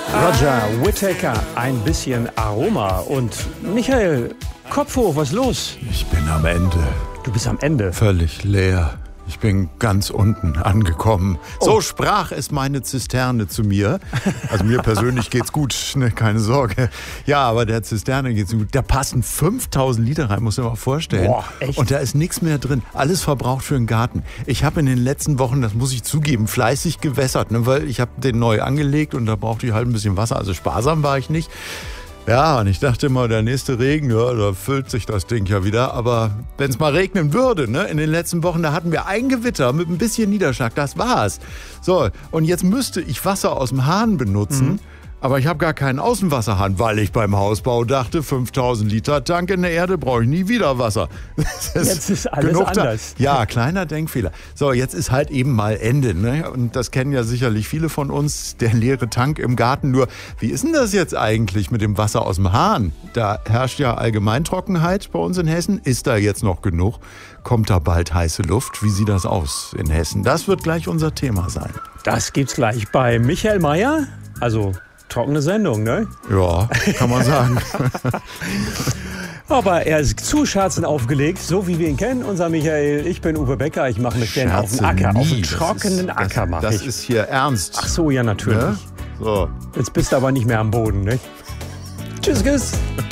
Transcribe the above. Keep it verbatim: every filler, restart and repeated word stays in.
Roger Whittaker, ein bisschen Aroma. Und Michael, Kopf hoch, was ist los? Ich bin am Ende. Du bist am Ende. Völlig leer. Ich bin ganz unten angekommen. Oh. So sprach es meine Zisterne zu mir. Also mir persönlich geht's gut, ne, keine Sorge. Ja, aber der Zisterne geht's gut. Da passen fünftausend Liter rein, muss man mal vorstellen. Boah, echt? Und da ist nichts mehr drin. Alles verbraucht für den Garten. Ich habe in den letzten Wochen, das muss ich zugeben, fleißig gewässert, ne, weil ich habe den neu angelegt und da brauchte ich halt ein bisschen Wasser. Also sparsam war ich nicht. Ja, und ich dachte immer, der nächste Regen, ja, da füllt sich das Ding ja wieder. Aber wenn es mal regnen würde, ne, in den letzten Wochen, da hatten wir ein Gewitter mit ein bisschen Niederschlag, das war's. So, und jetzt müsste ich Wasser aus dem Hahn benutzen. Mhm. Aber ich habe gar keinen Außenwasserhahn, weil ich beim Hausbau dachte, fünftausend Liter Tank in der Erde, brauche ich nie wieder Wasser. Ist jetzt ist alles anders. Da. Ja, kleiner Denkfehler. So, jetzt ist halt eben mal Ende. Ne? Und das kennen ja sicherlich viele von uns, der leere Tank im Garten. Nur, wie ist denn das jetzt eigentlich mit dem Wasser aus dem Hahn? Da herrscht ja Allgemeintrockenheit bei uns in Hessen. Ist da jetzt noch genug? Kommt da bald heiße Luft? Wie sieht das aus in Hessen? Das wird gleich unser Thema sein. Das gibt's gleich bei Michael Mayer. Also trockene Sendung, ne? Ja, kann man sagen. Aber er ist zu Scherzen aufgelegt, so wie wir ihn kennen, unser Michael. Ich bin Uwe Becker, ich mache mich gerne auf den Acker, nie. auf den trockenen das ist, Acker mache ich. Das ist hier ernst. Ach so, ja natürlich. Ja? So. Jetzt bist du aber nicht mehr am Boden, ne? Tschüss, tschüss.